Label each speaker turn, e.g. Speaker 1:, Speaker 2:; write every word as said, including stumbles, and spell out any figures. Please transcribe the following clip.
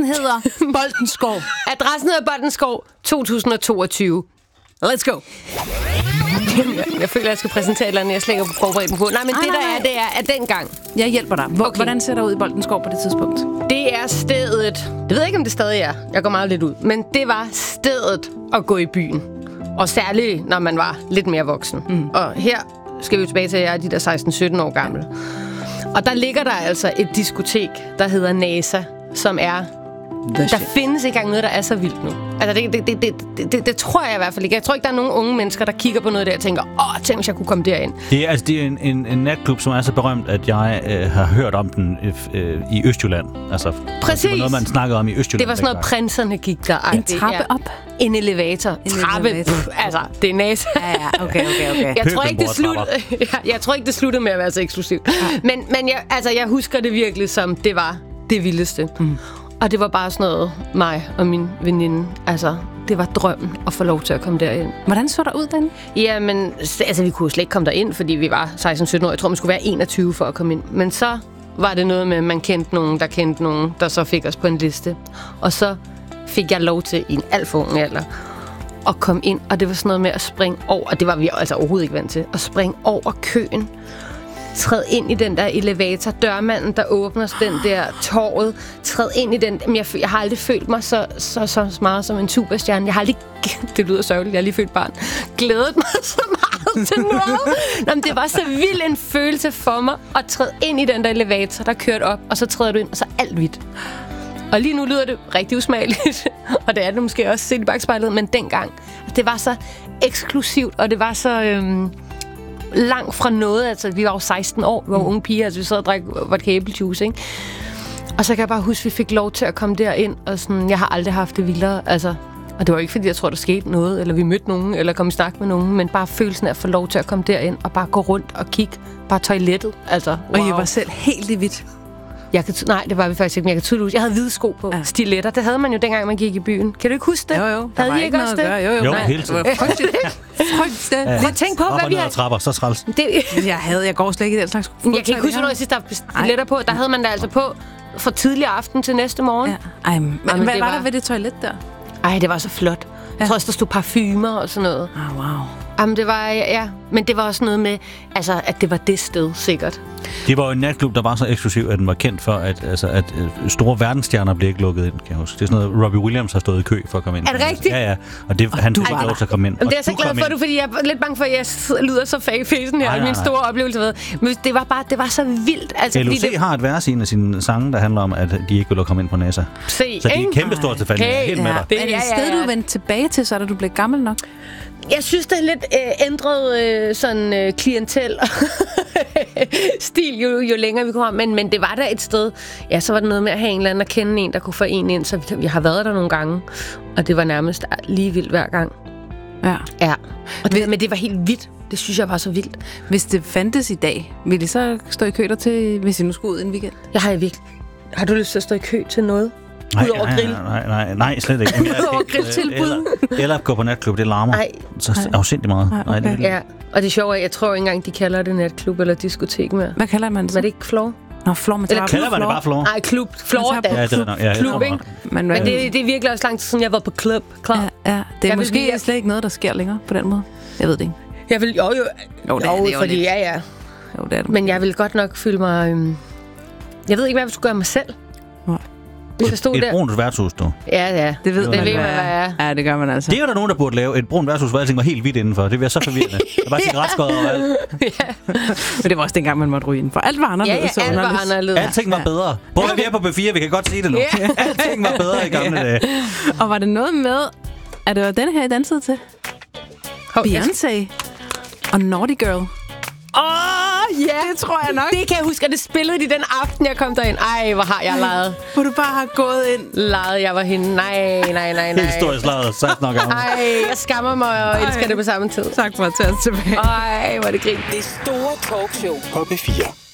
Speaker 1: hedder Boldenskov.
Speaker 2: Adressen hedder Boldenskov to tusind og toogtyve.
Speaker 1: Let's go.
Speaker 2: Jeg føler, jeg skal præsentere et eller andet, jeg slet ikke er forberedt på. Nej, men
Speaker 1: Ej,
Speaker 2: det
Speaker 1: nej,
Speaker 2: der
Speaker 1: nej.
Speaker 2: er, det er, at dengang...
Speaker 1: Jeg hjælper dig. Hvor,
Speaker 2: Okay.
Speaker 1: Hvordan ser der ud i Boldenskov på det tidspunkt?
Speaker 2: Det er stedet... Det ved jeg ikke, om det stadig er. Jeg går meget lidt ud. Men det var stedet at gå i byen. Og særligt, når man var lidt mere voksen. Mm. Og her skal vi jo tilbage til, at jeg er de der seksten sytten år gamle. Og der ligger der altså et diskotek, der hedder NASA, som er... Der findes ikke engang noget, der er så vildt nu. Altså, det, det, det, det, det, det tror jeg i hvert fald ikke. Jeg tror ikke, der er nogen unge mennesker, der kigger på noget der og tænker, åh, tænk, hvis jeg kunne komme derind.
Speaker 3: Det er, altså, det er en, en, en natklub, som er så berømt, at jeg øh, har hørt om den øh, i Østjylland. Altså,
Speaker 2: Præcis.
Speaker 3: Det var noget, man snakkede om i Østjylland.
Speaker 2: Det var sådan noget, prinserne gik der.
Speaker 1: En trappe op?
Speaker 2: En elevator.
Speaker 1: En
Speaker 2: Trappe.
Speaker 1: elevator.
Speaker 2: Pff, altså, det er NASA.
Speaker 1: Ja, ja, okay, okay, okay.
Speaker 2: Jeg tror ikke, det sluttede. jeg, jeg tror ikke, det sluttede med at være så eksklusivt. Men, men jeg, altså, jeg husker det virkelig som, det var det vildeste. Mm. Og det var bare sådan noget, mig og min veninde. Altså, det var drømmen at få lov til at komme derind.
Speaker 1: Hvordan så der ud den?
Speaker 2: Jamen, altså, vi kunne slet ikke komme derind, fordi vi var seksten sytten år. Jeg tror, man skulle være enogtyve for at komme ind. Men så var det noget med, at man kendte nogen, der kendte nogen, der så fik os på en liste. Og så fik jeg lov til i en alt for ung alder at komme ind. Og det var sådan noget med at springe over, og det var vi altså overhovedet ikke vant til, at springe over køen. Træd ind i den der elevator, dørmanden, der åbner den der torvet. Træd ind i den. Men jeg, jeg har aldrig følt mig så, så, så meget som en superstjerne. Jeg har aldrig... Det lyder sørgeligt, jeg har lige følt barn. Glædet mig så meget til noget. Nå, men det var så vild en følelse for mig at træde ind i den der elevator, der kørte op, og så træder du ind, og så alt hvidt. Og lige nu lyder det rigtig usmageligt, og det er det måske også set i bagspejlet, men dengang, det var så eksklusivt, og det var så... Øhm, langt fra noget, altså vi var jo seksten år, vi var unge piger, altså vi sad og drak vodka æblejuice, ikke? Og så kan jeg bare huske, at vi fik lov til at komme derind, og sådan, jeg har aldrig haft det vildere, altså, og det var ikke fordi, jeg tror, der skete noget, eller vi mødte nogen, eller kom i snak med nogen, men bare følelsen af at få lov til at komme derind, og bare gå rundt og kigge, bare toilettet, altså, wow.
Speaker 1: Og I var selv helt i hvidt.
Speaker 2: Jeg kan, nej, det var vi faktisk ikke, men jeg kan tydeligt huske. Jeg havde hvide sko på, ja. Stiletter. Det havde man jo dengang, man gik i byen. Kan du ikke huske det?
Speaker 1: Jo, jo.
Speaker 2: Havde I ikke også det?
Speaker 1: Jo, jo.
Speaker 3: Jo,
Speaker 1: Nej,
Speaker 3: hele tiden.
Speaker 1: det var frygteligt. Frygteligt.
Speaker 3: Ja.
Speaker 2: Prøv at tænke på,
Speaker 3: Op
Speaker 2: hvad
Speaker 3: og
Speaker 2: vi
Speaker 3: ned
Speaker 2: har...
Speaker 3: ad trapper, så træls.
Speaker 2: Det,
Speaker 1: Jeg havde, jeg går slet ikke i den slags.
Speaker 2: jeg kan ikke huske, hvornår jeg sidst har stiletter på. Der havde man det altså på fra tidlig aften til næste morgen.
Speaker 1: Ja. Ej, men,
Speaker 2: Ej, men
Speaker 1: hvad
Speaker 2: det
Speaker 1: var
Speaker 2: var-
Speaker 1: der ved det toilet der?
Speaker 2: Ej, det var så flot.
Speaker 1: Ja.
Speaker 2: Jeg tror også, der stod parfumer og sådan noget.
Speaker 1: Ah, wow.
Speaker 2: Jamen, det var, ja. Men det var også noget med, altså, at det var det sted, sikkert.
Speaker 3: Det var jo en natklub, der var så eksklusiv, at den var kendt for, at, altså, at øh, store verdensstjerner blev ikke lukket ind, kan jeg huske. Det er sådan noget, Robbie Williams har stået i kø for at komme ind.
Speaker 2: Er det rigtigt?
Speaker 3: Ja, ja. Og det, han fik
Speaker 1: var
Speaker 3: lov
Speaker 1: der.
Speaker 3: til at komme ind.
Speaker 2: Jamen, det er
Speaker 3: Og
Speaker 2: jeg så
Speaker 3: du
Speaker 2: glad
Speaker 3: kom
Speaker 2: for,
Speaker 3: ind.
Speaker 2: du, fordi jeg er lidt bange for, at jeg s- lyder så fake-facen her.
Speaker 3: Nej,
Speaker 2: Nej,
Speaker 3: nej,
Speaker 2: min
Speaker 3: nej.
Speaker 2: store oplevelse. Ved. Men det var bare, det var så vildt. Altså,
Speaker 3: L O C
Speaker 2: fordi det,
Speaker 3: har et vers i en af sine sange, der handler om, at de ikke vil komme ind på NASA.
Speaker 2: se,
Speaker 3: Så det er
Speaker 2: ikke?
Speaker 3: kæmpestort til fanden. Jeg er
Speaker 2: Hey,
Speaker 3: helt med
Speaker 2: ja.
Speaker 3: dig.
Speaker 2: Det-
Speaker 1: Er det
Speaker 2: ja,
Speaker 1: et
Speaker 2: ja,
Speaker 1: sted,
Speaker 2: ja.
Speaker 1: du vendte tilbage til, så da du blev gammel nok?
Speaker 2: Jeg synes, det er lidt øh, ændret øh, sådan øh, klientel stil, jo, jo længere vi kommer. Men, men det var der et sted. Ja, så var det noget med at have en eller anden at kende en, der kunne få en ind. Så vi, vi har været der nogle gange. Og det var nærmest lige vildt hver gang.
Speaker 1: Ja.
Speaker 2: Ja. Og det, men det var helt vildt. Det synes jeg var så vildt.
Speaker 1: Hvis det fandtes i dag, ville I så stå i kø der til, hvis I nu skulle ud en weekend?
Speaker 2: Jeg har virkelig... Har du lyst til at stå i kø til noget?
Speaker 3: Nej,
Speaker 2: Udover
Speaker 3: nej,
Speaker 2: grill?
Speaker 3: nej, nej, nej, slet ikke. Jamen, jeg-
Speaker 2: Udover grilltilbud?
Speaker 3: Eller, eller gå på natklub, det larmer.
Speaker 2: Nej.
Speaker 3: Så afsindigt meget.
Speaker 1: Nej,
Speaker 3: Nej, det
Speaker 1: okay.
Speaker 3: er
Speaker 2: Ja, og det sjove er, jeg tror ikke engang, de kalder det natklub eller diskotek mere.
Speaker 1: Hvad kalder man det så?
Speaker 2: Var det ikke floor?
Speaker 1: Nå, floor med
Speaker 2: Eller
Speaker 1: trapper.
Speaker 3: Kalder man det bare floor?
Speaker 2: Nej, klub. Floor
Speaker 1: Man tager på
Speaker 2: dans.
Speaker 3: Ja, det er nok. Ja,
Speaker 2: Klub,
Speaker 3: det er
Speaker 2: ikke?
Speaker 3: nok.
Speaker 1: Men,
Speaker 2: Men det, det er virkelig også lang tid siden, jeg var på klub. Klar.
Speaker 1: ja, ja, det er
Speaker 2: Jeg vil
Speaker 1: måske
Speaker 2: lige-
Speaker 1: slet ikke noget, der sker længere på den måde. Jeg ved det ikke.
Speaker 2: Jeg vil, jo, jo,
Speaker 1: Jo, det er det jo
Speaker 2: fordi,
Speaker 1: lidt.
Speaker 2: ja, ja.
Speaker 1: Jo, det er det.
Speaker 2: Men jeg vil godt nok føle mig... Øhm, jeg ved ikke, hvad jeg skulle gøre mig selv.
Speaker 1: Nej.
Speaker 2: Hvis jeg stod
Speaker 3: Et
Speaker 2: der.
Speaker 3: brunt værtshus, du.
Speaker 2: Ja, ja.
Speaker 1: Det ved
Speaker 2: det
Speaker 1: man,
Speaker 2: ved
Speaker 1: hvad
Speaker 2: man, hvad er.
Speaker 1: Ja, det gør man altså.
Speaker 3: Det er jo der nogen, der burde lave. Et brunt værtshus, hvor alting var helt hvidt indenfor. Det bliver så forvirrende. Der er bare cigaretskod overalt.
Speaker 1: Men det var også dengang, man måtte ryge indenfor. Alt var
Speaker 2: Ja,
Speaker 1: anderledes.
Speaker 2: ja, alt var
Speaker 1: underligt.
Speaker 2: anderledes.
Speaker 3: Alting var bedre. Prøv at være på B fire, vi kan godt sige det nu.
Speaker 2: Ja.
Speaker 3: Alting var bedre i gamle dage.
Speaker 1: Og var det noget med, at det var den her, I dansede til?
Speaker 2: Hov, jeg-
Speaker 1: Beyoncé og Naughty Girl.
Speaker 2: Åh, oh, ja.
Speaker 1: Det tror jeg nok.
Speaker 2: Det kan jeg huske, og det spillede de den aften, jeg kom derind. Ej, hvor har jeg leget.
Speaker 1: Hvor du bare har gået ind.
Speaker 2: Leget, jeg var hende. Nej, nej, nej, nej.
Speaker 3: Helt stor i slaget, seksten år gammel.
Speaker 2: Ej, jeg skammer mig og elsker det på samme tid.
Speaker 1: Tak for at tage os tilbage.
Speaker 2: Ej, hvor er det grin.
Speaker 4: Det store talkshow på B fire.